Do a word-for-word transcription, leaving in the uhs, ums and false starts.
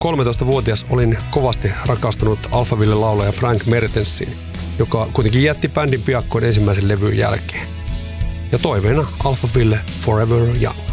kolmetoistavuotias olin kovasti rakastunut Alphaville-laulaja Frank Mertensiin, joka kuitenkin jätti bändin piakkoin ensimmäisen levyn jälkeen. Ja toiveena Alphaville Forever Young.